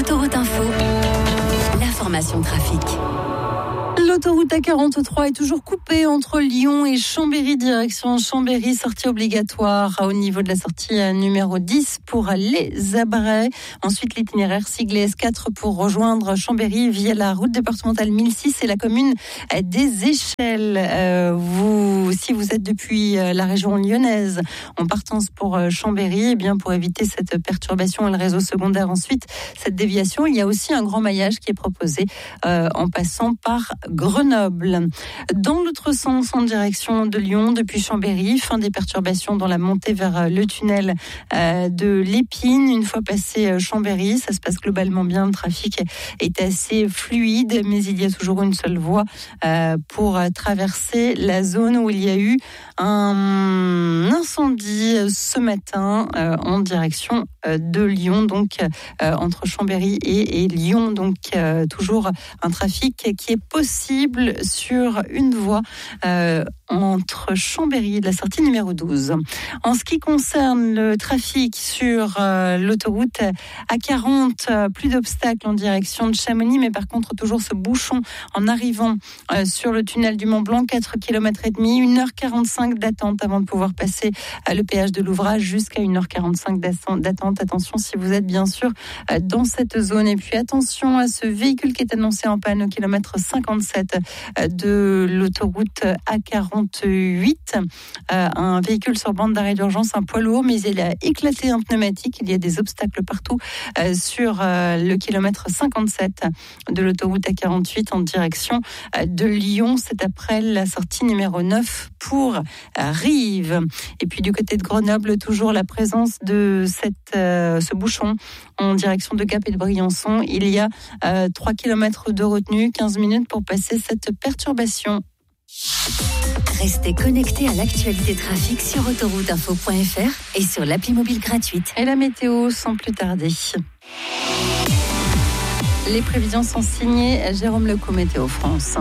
Autoroute Info, l'information trafic. L'autoroute A43 est toujours coupée entre Lyon et Chambéry, direction Chambéry, sortie obligatoire au niveau de la sortie numéro 10 pour les Abrais. Ensuite, l'itinéraire siglé S4 pour rejoindre Chambéry via la route départementale 1006 et la commune des Échelles. Si vous êtes depuis la région lyonnaise en partance pour Chambéry, eh bien pour éviter cette perturbation et le réseau secondaire, ensuite cette déviation, il y a aussi un grand maillage qui est proposé en passant par Grenoble. Dans l'autre sens, en direction de Lyon, depuis Chambéry, fin des perturbations dans la montée vers le tunnel de l'Épine. Une fois passé Chambéry, ça se passe globalement bien, le trafic est assez fluide, mais il y a toujours une seule voie pour traverser la zone où il y a eu un incendie ce matin en direction de Lyon, donc entre Chambéry et Lyon, donc toujours un trafic qui est possible sur une voie entre Chambéry et la sortie numéro 12. En ce qui concerne le trafic sur l'autoroute A40, plus d'obstacles en direction de Chamonix, mais par contre toujours ce bouchon en arrivant sur le tunnel du Mont Blanc, 4 km et demi, 1h45 d'attente avant de pouvoir passer le péage de l'ouvrage, jusqu'à 1h45 d'attente. Attention si vous êtes bien sûr dans cette zone. Et puis attention à ce véhicule qui est annoncé en panne au kilomètre 57 de l'autoroute A48. Un véhicule sur bande d'arrêt d'urgence, un poids lourd, mais il a éclaté un pneumatique. Il y a des obstacles partout sur le kilomètre 57 de l'autoroute A48 en direction de Lyon. C'est après la sortie numéro 9 pour Rives. Et puis du côté de Grenoble, toujours la présence de ce bouchon en direction de Gap et de Briançon. Il y a 3 km de retenue, 15 minutes pour passer cette perturbation. Restez connectés à l'actualité trafic sur autorouteinfo.fr et sur l'appli mobile gratuite. Et la météo sans plus tarder. Les prévisions sont signées Jérôme Lecaux, Météo France.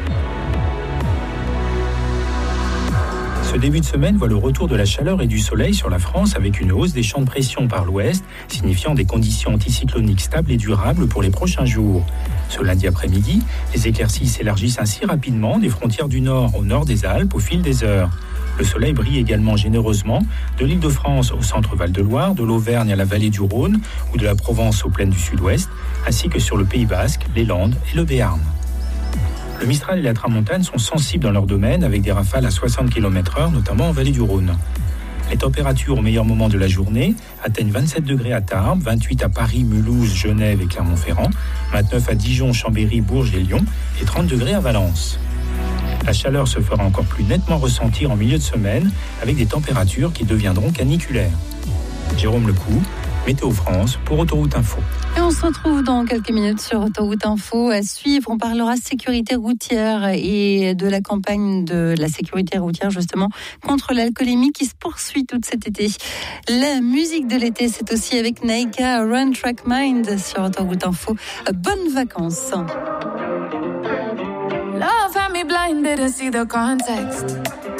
Ce début de semaine voit le retour de la chaleur et du soleil sur la France avec une hausse des champs de pression par l'ouest, signifiant des conditions anticycloniques stables et durables pour les prochains jours. Ce lundi après-midi, les éclaircies s'élargissent ainsi rapidement des frontières du nord au nord des Alpes au fil des heures. Le soleil brille également généreusement de l'Île-de-France au centre Val-de-Loire, de l'Auvergne à la vallée du Rhône ou de la Provence aux plaines du sud-ouest, ainsi que sur le Pays Basque, les Landes et le Béarn. Le Mistral et la Tramontane sont sensibles dans leur domaine avec des rafales à 60 km/h, notamment en vallée du Rhône. Les températures au meilleur moment de la journée atteignent 27 degrés à Tarbes, 28 à Paris, Mulhouse, Genève et Clermont-Ferrand, 29 à Dijon, Chambéry, Bourges et Lyon et 30 degrés à Valence. La chaleur se fera encore plus nettement ressentir en milieu de semaine avec des températures qui deviendront caniculaires. Jérôme Lecaux, Météo France pour Autoroute Info. Et on se retrouve dans quelques minutes sur Autoroute Info. À suivre, on parlera sécurité routière et de la campagne de la sécurité routière justement contre l'alcoolémie qui se poursuit tout cet été. La musique de l'été, c'est aussi avec Naika, Run Track Mind sur Autoroute Info. Bonnes vacances. Love had me blind, didn't see the context.